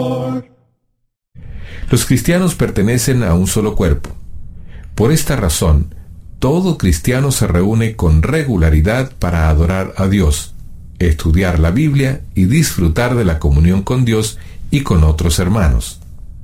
Los cristianos pertenecen a un solo cuerpo. Por esta razón, todo cristiano se reúne con regularidad para adorar a Dios, estudiar la Biblia y disfrutar de la comunión con Dios y con otros hermanos.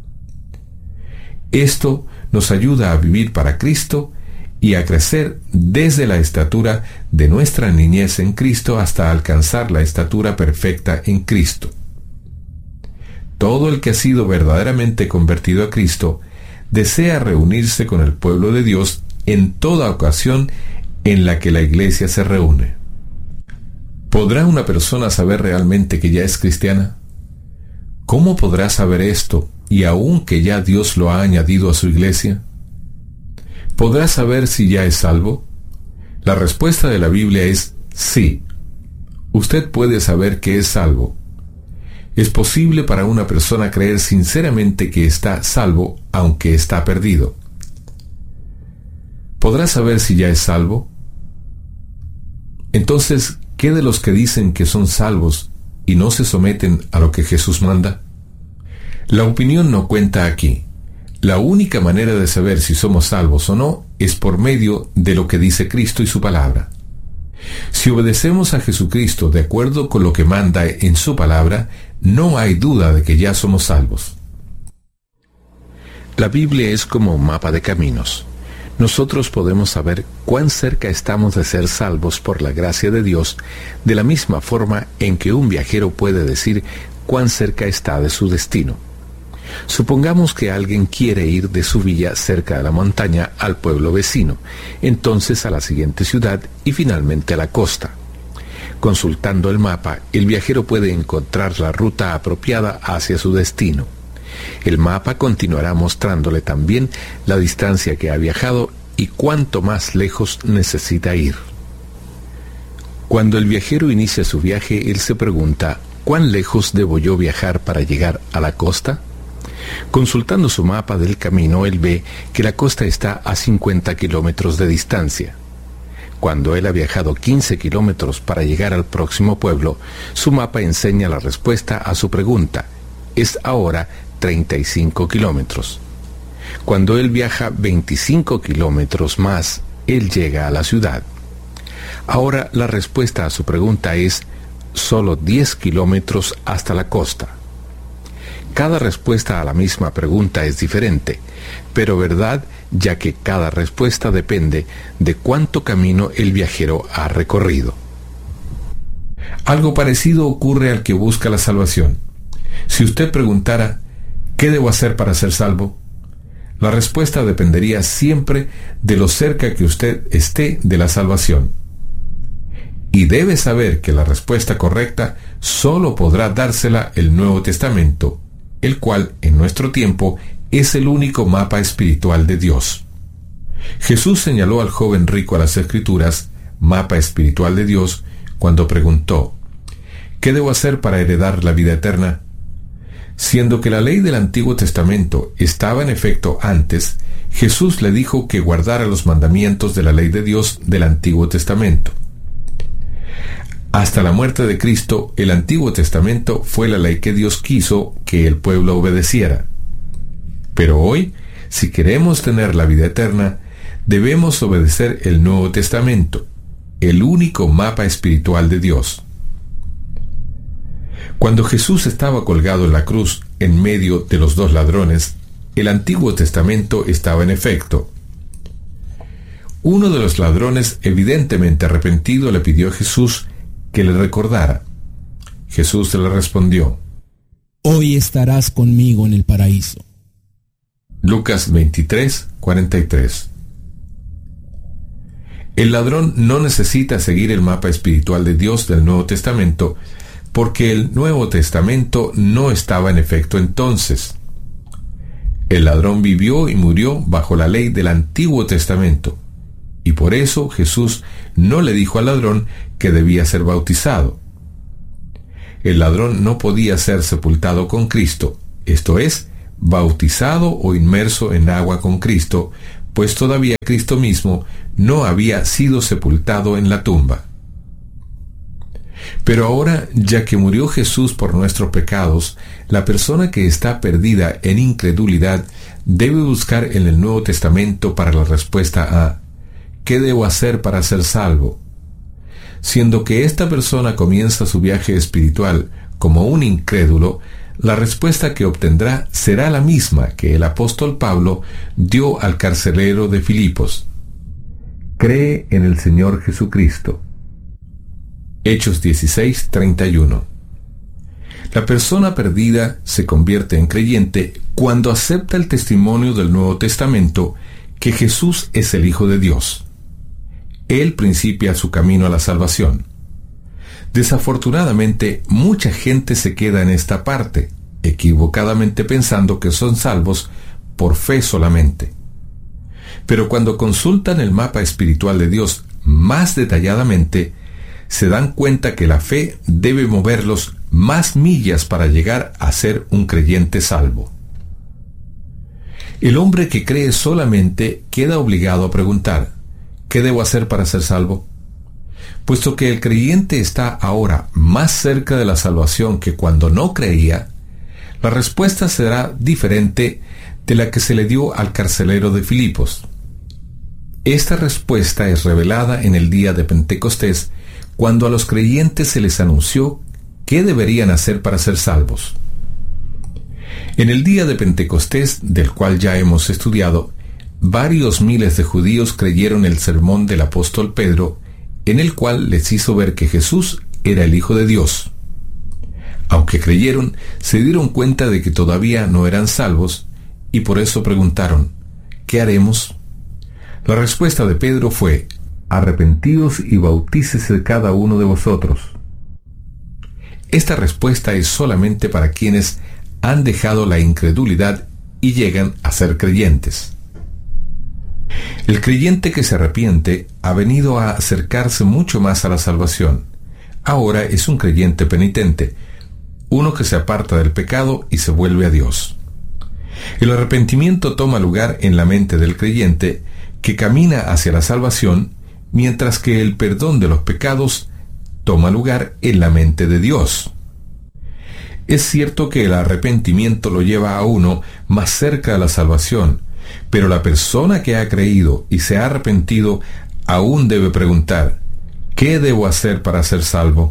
Esto nos ayuda a vivir para Cristo y a crecer desde la estatura de nuestra niñez en Cristo hasta alcanzar la estatura perfecta en Cristo. Todo el que ha sido verdaderamente convertido a Cristo desea reunirse con el pueblo de Dios en toda ocasión en la que la iglesia se reúne. ¿Podrá una persona saber realmente que ya es cristiana? ¿Cómo podrá saber esto y aún que ya Dios lo ha añadido a su iglesia? ¿Podrá saber si ya es salvo? La respuesta de la Biblia es sí. Usted puede saber que es salvo. Es posible para una persona creer sinceramente que está salvo, aunque está perdido. ¿Podrá saber si ya es salvo? Entonces, ¿qué de los que dicen que son salvos y no se someten a lo que Jesús manda? La opinión no cuenta aquí. La única manera de saber si somos salvos o no es por medio de lo que dice Cristo y su palabra. Si obedecemos a Jesucristo de acuerdo con lo que manda en su palabra, no hay duda de que ya somos salvos. La Biblia es como un mapa de caminos. Nosotros podemos saber cuán cerca estamos de ser salvos por la gracia de Dios, de la misma forma en que un viajero puede decir cuán cerca está de su destino. Supongamos que alguien quiere ir de su villa cerca de la montaña al pueblo vecino, entonces a la siguiente ciudad y finalmente a la costa. Consultando el mapa, el viajero puede encontrar la ruta apropiada hacia su destino. El mapa continuará mostrándole también la distancia que ha viajado y cuánto más lejos necesita ir. Cuando el viajero inicia su viaje, él se pregunta, ¿cuán lejos debo yo viajar para llegar a la costa? Consultando su mapa del camino, él ve que la costa está a 50 kilómetros de distancia. Cuando él ha viajado 15 kilómetros para llegar al próximo pueblo, su mapa enseña la respuesta a su pregunta. Es ahora 35 kilómetros. Cuando él viaja 25 kilómetros más, él llega a la ciudad. Ahora la respuesta a su pregunta es solo 10 kilómetros hasta la costa. Cada respuesta a la misma pregunta es diferente, pero verdad, ya que cada respuesta depende de cuánto camino el viajero ha recorrido. Algo parecido ocurre al que busca la salvación. Si usted preguntara, ¿qué debo hacer para ser salvo?, la respuesta dependería siempre de lo cerca que usted esté de la salvación. Y debe saber que la respuesta correcta solo podrá dársela el Nuevo Testamento, el cual, en nuestro tiempo, es el único mapa espiritual de Dios. Jesús señaló al joven rico a las Escrituras, mapa espiritual de Dios, cuando preguntó, ¿qué debo hacer para heredar la vida eterna? Siendo que la ley del Antiguo Testamento estaba en efecto antes, Jesús le dijo que guardara los mandamientos de la ley de Dios del Antiguo Testamento. Hasta la muerte de Cristo, el Antiguo Testamento fue la ley que Dios quiso que el pueblo obedeciera. Pero hoy, si queremos tener la vida eterna, debemos obedecer el Nuevo Testamento, el único mapa espiritual de Dios. Cuando Jesús estaba colgado en la cruz en medio de los dos ladrones, el Antiguo Testamento estaba en efecto. Uno de los ladrones, evidentemente arrepentido, le pidió a Jesús que le recordara. Jesús le respondió, hoy estarás conmigo en el paraíso. Lucas 23, 43. El ladrón no necesita seguir el mapa espiritual de Dios del Nuevo Testamento, porque el Nuevo Testamento no estaba en efecto entonces. El ladrón vivió y murió bajo la ley del Antiguo Testamento, y por eso Jesús no le dijo al ladrón que debía ser bautizado. El ladrón no podía ser sepultado con Cristo, esto es, bautizado o inmerso en agua con Cristo, pues todavía Cristo mismo no había sido sepultado en la tumba. Pero ahora, ya que murió Jesús por nuestros pecados, la persona que está perdida en incredulidad debe buscar en el Nuevo Testamento para la respuesta a ¿qué debo hacer para ser salvo? Siendo que esta persona comienza su viaje espiritual como un incrédulo, la respuesta que obtendrá será la misma que el apóstol Pablo dio al carcelero de Filipos. Cree en el Señor Jesucristo. Hechos 16:31. La persona perdida se convierte en creyente cuando acepta el testimonio del Nuevo Testamento que Jesús es el Hijo de Dios. Él principia su camino a la salvación. Desafortunadamente, mucha gente se queda en esta parte, equivocadamente pensando que son salvos por fe solamente. Pero cuando consultan el mapa espiritual de Dios más detalladamente, se dan cuenta que la fe debe moverlos más millas para llegar a ser un creyente salvo. El hombre que cree solamente queda obligado a preguntar, ¿qué debo hacer para ser salvo? Puesto que el creyente está ahora más cerca de la salvación que cuando no creía, la respuesta será diferente de la que se le dio al carcelero de Filipos. Esta respuesta es revelada en el día de Pentecostés, cuando a los creyentes se les anunció qué deberían hacer para ser salvos. En el día de Pentecostés, del cual ya hemos estudiado, varios miles de judíos creyeron el sermón del apóstol Pedro, en el cual les hizo ver que Jesús era el Hijo de Dios. Aunque creyeron, se dieron cuenta de que todavía no eran salvos, y por eso preguntaron, ¿qué haremos? La respuesta de Pedro fue, arrepentíos y bautícese cada uno de vosotros. Esta respuesta es solamente para quienes han dejado la incredulidad y llegan a ser creyentes. El creyente que se arrepiente ha venido a acercarse mucho más a la salvación. Ahora es un creyente penitente, uno que se aparta del pecado y se vuelve a Dios. El arrepentimiento toma lugar en la mente del creyente que camina hacia la salvación, mientras que el perdón de los pecados toma lugar en la mente de Dios. Es cierto que el arrepentimiento lo lleva a uno más cerca de la salvación, pero la persona que ha creído y se ha arrepentido aún debe preguntar, ¿qué debo hacer para ser salvo?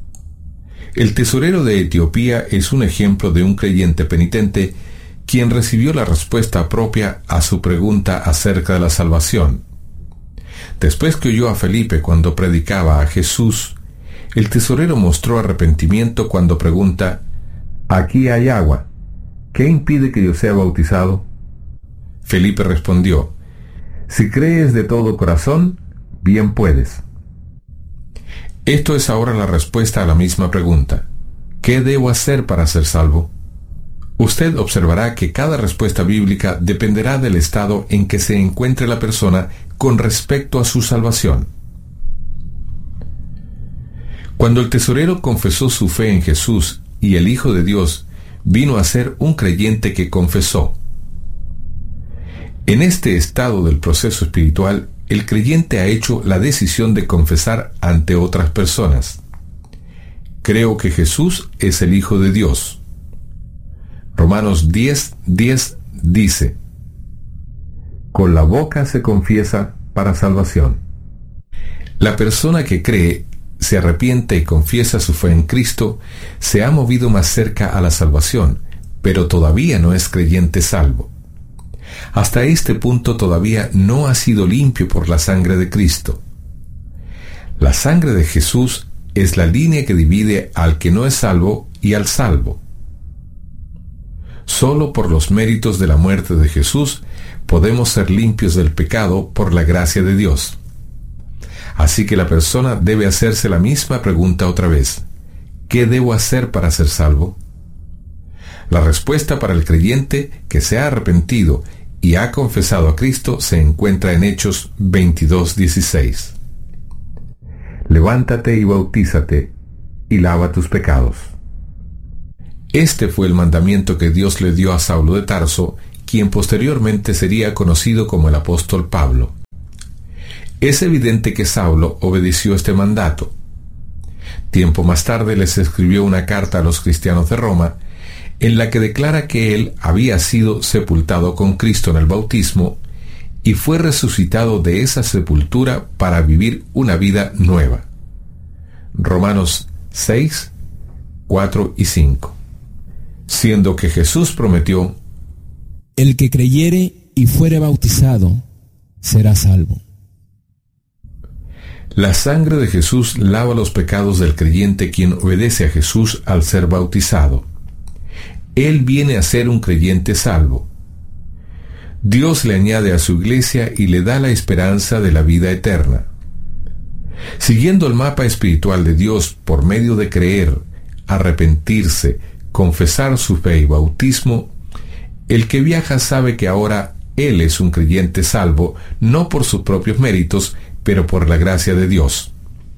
El tesorero de Etiopía es un ejemplo de un creyente penitente quien recibió la respuesta propia a su pregunta acerca de la salvación. Después que oyó a Felipe cuando predicaba a Jesús, el tesorero mostró arrepentimiento cuando pregunta, «Aquí hay agua. ¿Qué impide que yo sea bautizado?» Felipe respondió, «Si crees de todo corazón, bien puedes». Esto es ahora la respuesta a la misma pregunta. ¿Qué debo hacer para ser salvo? Usted observará que cada respuesta bíblica dependerá del estado en que se encuentre la persona con respecto a su salvación. Cuando el tesorero confesó su fe en Jesús y el Hijo de Dios, vino a ser un creyente que confesó. En este estado del proceso espiritual, el creyente ha hecho la decisión de confesar ante otras personas. Creo que Jesús es el Hijo de Dios. Romanos 10:10 dice, con la boca se confiesa para salvación. La persona que cree, se arrepiente y confiesa su fe en Cristo, se ha movido más cerca a la salvación, pero todavía no es creyente salvo. Hasta este punto todavía no ha sido limpio por la sangre de Cristo. La sangre de Jesús es la línea que divide al que no es salvo y al salvo. Solo por los méritos de la muerte de Jesús podemos ser limpios del pecado por la gracia de Dios. Así que la persona debe hacerse la misma pregunta otra vez. ¿Qué debo hacer para ser salvo? La respuesta para el creyente que se ha arrepentido y ha confesado a Cristo se encuentra en Hechos 22:16. Levántate y bautízate y lava tus pecados. Este fue el mandamiento que Dios le dio a Saulo de Tarso, quien posteriormente sería conocido como el apóstol Pablo. Es evidente que Saulo obedeció este mandato. Tiempo más tarde les escribió una carta a los cristianos de Roma, en la que declara que él había sido sepultado con Cristo en el bautismo y fue resucitado de esa sepultura para vivir una vida nueva. Romanos 6, 4 y 5. Siendo que Jesús prometió: el que creyere y fuere bautizado será salvo. La sangre de Jesús lava los pecados del creyente quien obedece a Jesús al ser bautizado. Él viene a ser un creyente salvo. Dios le añade a su iglesia y le da la esperanza de la vida eterna. Siguiendo el mapa espiritual de Dios por medio de creer, arrepentirse, confesar su fe y bautismo, el que viaja sabe que ahora él es un creyente salvo, no por sus propios méritos, pero por la gracia de Dios.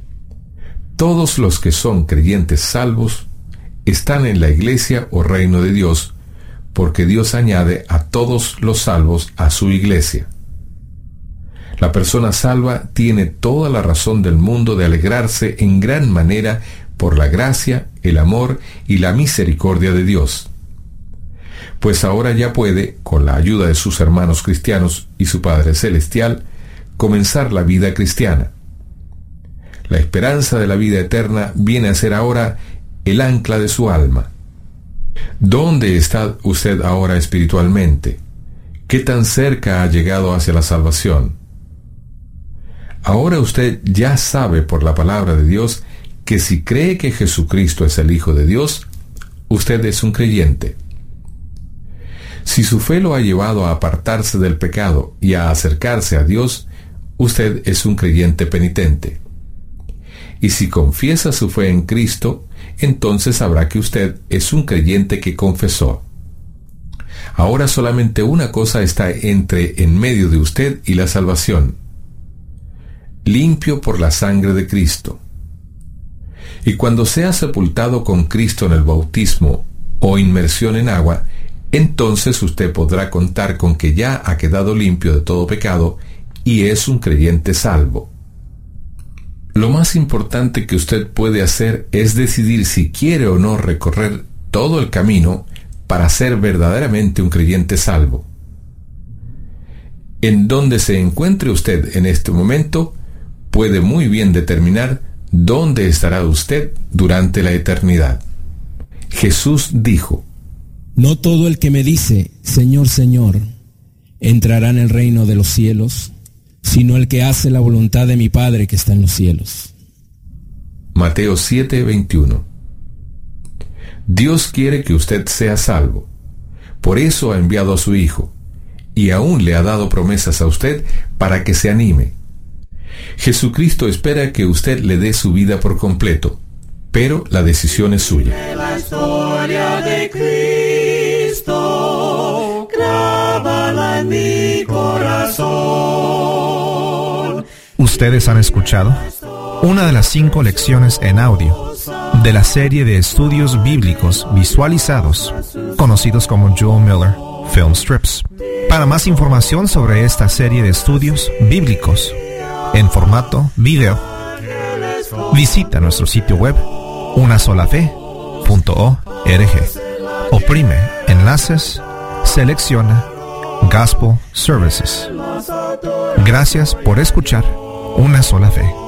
Todos los que son creyentes salvos están en la iglesia o reino de Dios, porque Dios añade a todos los salvos a su iglesia. La persona salva tiene toda la razón del mundo de alegrarse en gran manera por la gracia, el amor y la misericordia de Dios. Pues ahora ya puede, con la ayuda de sus hermanos cristianos y su Padre Celestial, comenzar la vida cristiana. La esperanza de la vida eterna viene a ser ahora el ancla de su alma. ¿Dónde está usted ahora espiritualmente? ¿Qué tan cerca ha llegado hacia la salvación? Ahora usted ya sabe por la palabra de Dios que si cree que Jesucristo es el Hijo de Dios, usted es un creyente. Si su fe lo ha llevado a apartarse del pecado y a acercarse a Dios, usted es un creyente penitente. Y si confiesa su fe en Cristo, entonces sabrá que usted es un creyente que confesó. Ahora solamente una cosa está en medio de usted y la salvación: limpio por la sangre de Cristo. Y cuando sea sepultado con Cristo en el bautismo o inmersión en agua, entonces usted podrá contar con que ya ha quedado limpio de todo pecado y es un creyente salvo. Lo más importante que usted puede hacer es decidir si quiere o no recorrer todo el camino para ser verdaderamente un creyente salvo. En donde se encuentre usted en este momento, puede muy bien determinar dónde estará usted durante la eternidad. Jesús dijo: no todo el que me dice, Señor, Señor, entrará en el reino de los cielos, sino el que hace la voluntad de mi Padre que está en los cielos. Mateo 7:21. Dios quiere que usted sea salvo. Por eso ha enviado a su Hijo, y aún le ha dado promesas a usted para que se anime. Jesucristo espera que usted le dé su vida por completo, pero la decisión es suya. La historia de Cristo, grábala en mi corazón. Ustedes han escuchado una de las 5 lecciones en audio de la serie de estudios bíblicos visualizados, conocidos como Joel Miller Film Strips. Para más información sobre esta serie de estudios bíblicos en formato video, visita nuestro sitio web unasolafe.org. Oprime enlaces, selecciona Gospel Services. Gracias por escuchar Una Sola Fe.